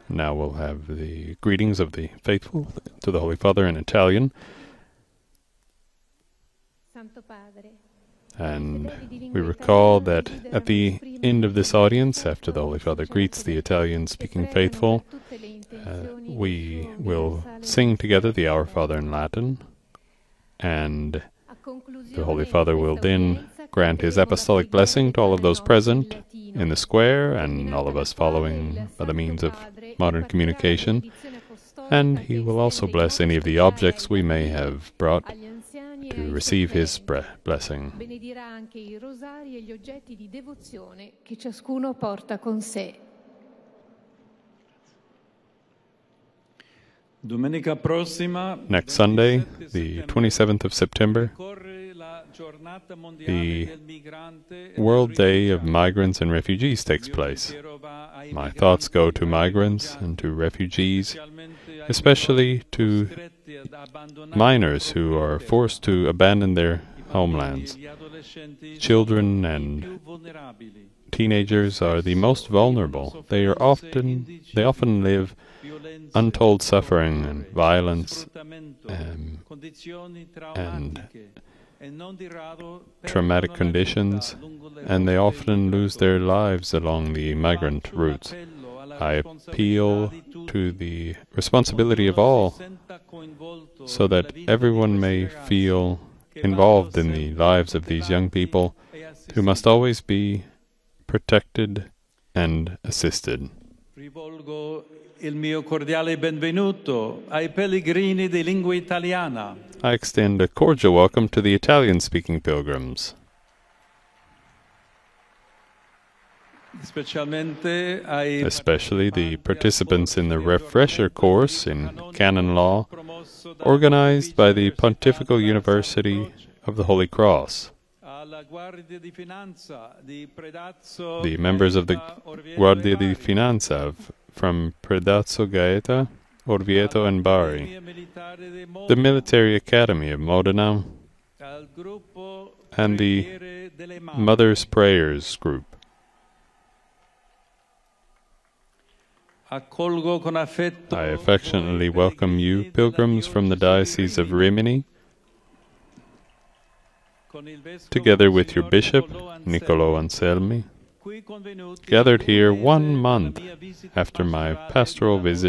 Now we'll have the greetings of the faithful to the Holy Father in Italian. And we recall that at the end of this audience, after the Holy Father greets the Italian-speaking faithful, we will sing together the Our Father in Latin, and the Holy Father will then grant his apostolic blessing to all of those present in the square and all of us following by the means of modern communication, and he will also bless any of the objects we may have brought to receive his blessing. Benedirà anche i rosari e gli oggetti di devozione che ciascuno porta con sé. Next Sunday, the 27th of September, the World Day of Migrants and Refugees takes place. My thoughts go to migrants and to refugees, especially to minors who are forced to abandon their homelands. Children and teenagers are the most vulnerable. They often live untold suffering and violence and traumatic conditions, and they often lose their lives along the migrant routes. I appeal to the responsibility of all so that everyone may feel involved in the lives of these young people who must always be protected and assisted. Rivolgo il mio cordiale benvenuto ai pellegrini di lingua italiana. I extend a cordial welcome to the Italian-speaking pilgrims, especially the participants in the refresher course in canon law organized by the Pontifical University of the Holy Cross. The members of the Guardia di Finanza from Predazzo, Gaeta, Orvieto and Bari, the Military Academy of Modena, and the Mother's Prayers group. I affectionately welcome you, pilgrims from the Diocese of Rimini, together with your Bishop, Niccolò Anselmi, gathered here 1 month after my pastoral visit